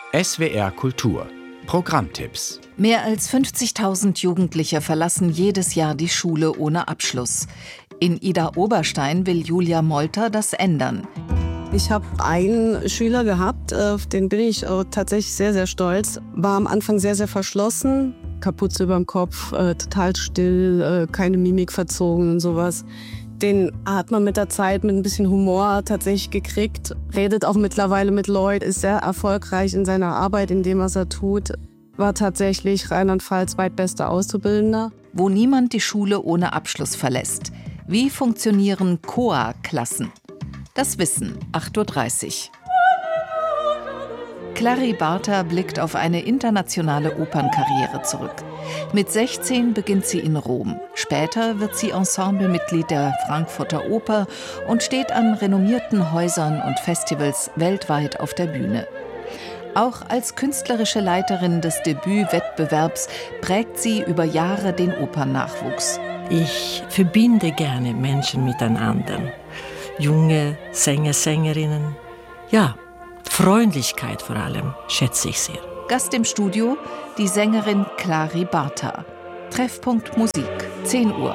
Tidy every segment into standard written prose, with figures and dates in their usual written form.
SWR Kultur Programmtipps. Mehr als 50.000 Jugendliche verlassen jedes Jahr die Schule ohne Abschluss. In Idar-Oberstein will Julia Molter das ändern. Ich habe einen Schüler gehabt, auf den bin ich tatsächlich sehr, sehr stolz. War am Anfang sehr, sehr verschlossen, Kapuze über dem Kopf, total still, keine Mimik verzogen und sowas. Den hat man mit der Zeit mit ein bisschen Humor tatsächlich gekriegt. Redet auch mittlerweile mit Leuten, ist sehr erfolgreich in seiner Arbeit, in dem, was er tut. War tatsächlich Rheinland-Pfalz zweitbester Auszubildender. Wo niemand die Schule ohne Abschluss verlässt. Wie funktionieren COA-Klassen? Das Wissen, 8.30 Uhr. Clary Barter blickt auf eine internationale Opernkarriere zurück. Mit 16 beginnt sie in Rom. Später wird sie Ensemblemitglied der Frankfurter Oper und steht an renommierten Häusern und Festivals weltweit auf der Bühne. Auch als künstlerische Leiterin des Debütwettbewerbs prägt sie über Jahre den Opernnachwuchs. Ich verbinde gerne Menschen miteinander. Junge Sänger, Sängerinnen. Ja, Freundlichkeit vor allem schätze ich sehr. Gast im Studio, die Sängerin Clary Barter. Treffpunkt Musik, 10 Uhr.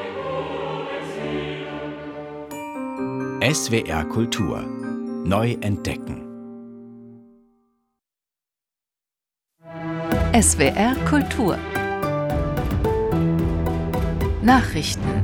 SWR Kultur. Neu entdecken. SWR Kultur. Nachrichten.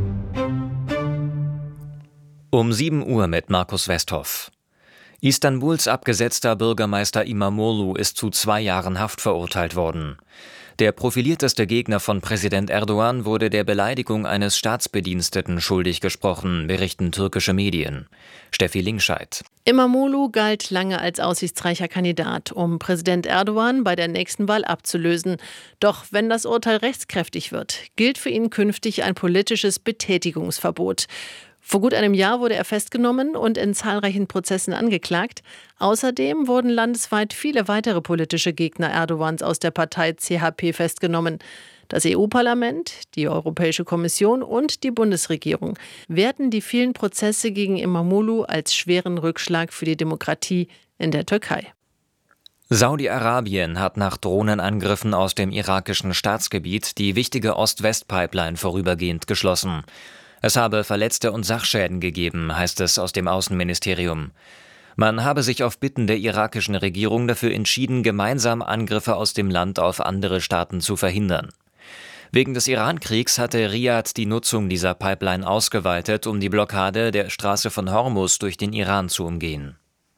Um 7 Uhr mit Markus Westhoff. Istanbuls abgesetzter Bürgermeister İmamoğlu ist zu 2 Jahren Haft verurteilt worden. Der profilierteste Gegner von Präsident Erdogan wurde der Beleidigung eines Staatsbediensteten schuldig gesprochen, berichten türkische Medien. Steffi Lingscheid. İmamoğlu galt lange als aussichtsreicher Kandidat, um Präsident Erdogan bei der nächsten Wahl abzulösen. Doch wenn das Urteil rechtskräftig wird, gilt für ihn künftig ein politisches Betätigungsverbot. Vor gut einem Jahr wurde er festgenommen und in zahlreichen Prozessen angeklagt. Außerdem wurden landesweit viele weitere politische Gegner Erdogans aus der Partei CHP festgenommen. Das EU-Parlament, die Europäische Kommission und die Bundesregierung werten die vielen Prozesse gegen İmamoğlu als schweren Rückschlag für die Demokratie in der Türkei. Saudi-Arabien hat nach Drohnenangriffen aus dem irakischen Staatsgebiet die wichtige Ost-West-Pipeline vorübergehend geschlossen. Es habe Verletzte und Sachschäden gegeben, heißt es aus dem Außenministerium. Man habe sich auf Bitten der irakischen Regierung dafür entschieden, gemeinsam Angriffe aus dem Land auf andere Staaten zu verhindern. Wegen des Iran-Kriegs hatte Riad die Nutzung dieser Pipeline ausgeweitet, um die Blockade der Straße von Hormuz durch den Iran zu umgehen.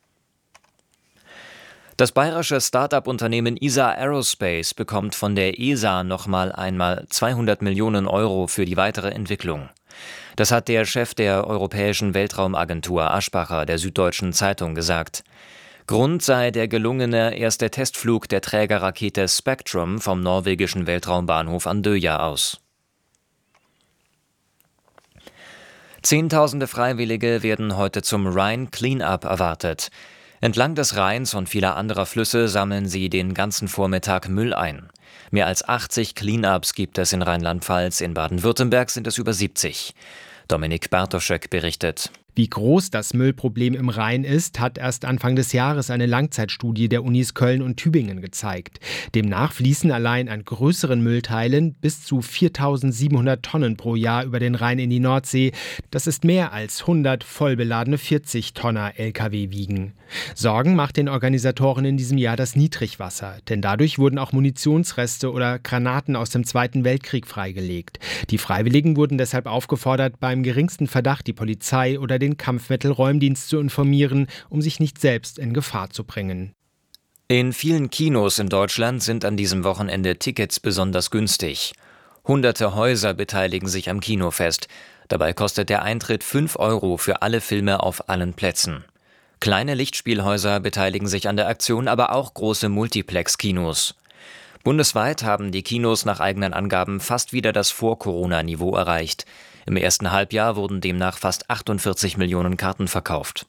Das bayerische Start-up-Unternehmen ISA Aerospace bekommt von der ESA nochmal einmal 200 Millionen Euro für die weitere Entwicklung. Das hat der Chef der Europäischen Weltraumagentur Aschbacher der Süddeutschen Zeitung gesagt. Grund sei der gelungene erste Testflug der Trägerrakete Spectrum vom norwegischen Weltraumbahnhof Andøya aus. Zehntausende Freiwillige werden heute zum Rhine Cleanup erwartet. Entlang des Rheins und vieler anderer Flüsse sammeln sie den ganzen Vormittag Müll ein. Mehr als 80 Cleanups gibt es in Rheinland-Pfalz, in Baden-Württemberg sind es über 70. Dominik Bartoschek berichtet. Wie groß das Müllproblem im Rhein ist, hat erst Anfang des Jahres eine Langzeitstudie der Unis Köln und Tübingen gezeigt. Demnach fließen allein an größeren Müllteilen bis zu 4.700 Tonnen pro Jahr über den Rhein in die Nordsee. Das ist mehr als 100 vollbeladene 40-Tonner-Lkw wiegen. Sorgen macht den Organisatoren in diesem Jahr das Niedrigwasser, denn dadurch wurden auch Munitionsreste oder Granaten aus dem Zweiten Weltkrieg freigelegt. Die Freiwilligen wurden deshalb aufgefordert, beim geringsten Verdacht die Polizei oder den Kampfmittelräumdienst zu informieren, um sich nicht selbst in Gefahr zu bringen. In vielen Kinos in Deutschland sind an diesem Wochenende Tickets besonders günstig. Hunderte Häuser beteiligen sich am Kinofest. Dabei kostet der Eintritt 5 Euro für alle Filme auf allen Plätzen. Kleine Lichtspielhäuser beteiligen sich an der Aktion, aber auch große Multiplex-Kinos. Bundesweit haben die Kinos nach eigenen Angaben fast wieder das Vor-Corona-Niveau erreicht. Im ersten Halbjahr wurden demnach fast 48 Millionen Karten verkauft.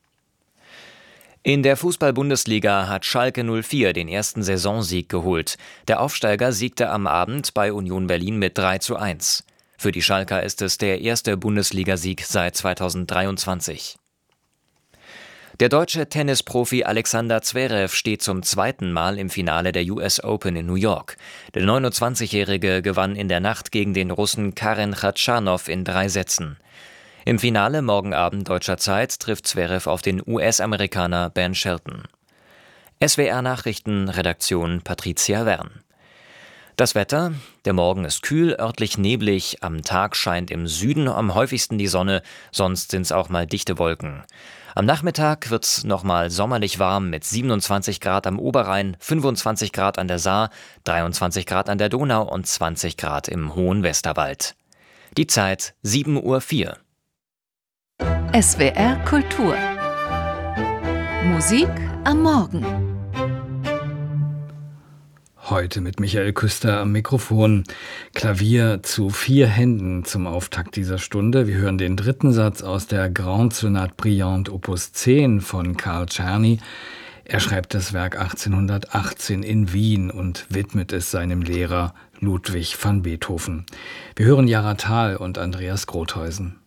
In der Fußball-Bundesliga hat Schalke 04 den ersten Saisonsieg geholt. Der Aufsteiger siegte am Abend bei Union Berlin mit 3:1. Für die Schalker ist es der erste Bundesligasieg seit 2023. Der deutsche Tennisprofi Alexander Zverev steht zum zweiten Mal im Finale der US Open in New York. Der 29-Jährige gewann in der Nacht gegen den Russen Karen Khachanov in 3 Sätzen. Im Finale morgen Abend deutscher Zeit trifft Zverev auf den US-Amerikaner Ben Shelton. SWR Nachrichten, Redaktion Patricia Wern. Das Wetter: Der Morgen ist kühl, örtlich neblig, am Tag scheint im Süden am häufigsten die Sonne, sonst sind es auch mal dichte Wolken. Am Nachmittag wird es nochmal sommerlich warm mit 27 Grad am Oberrhein, 25 Grad an der Saar, 23 Grad an der Donau und 20 Grad im hohen Westerwald. Die Zeit 7:04 Uhr. SWR Kultur. Musik am Morgen. Heute mit Michael Küster am Mikrofon. Klavier zu 4 Händen zum Auftakt dieser Stunde. Wir hören den 3. Satz aus der Grande Sonate Brillante Opus 10 von Carl Czerny. Er schreibt das Werk 1818 in Wien und widmet es seinem Lehrer Ludwig van Beethoven. Wir hören Jara Thal und Andreas Grotheusen.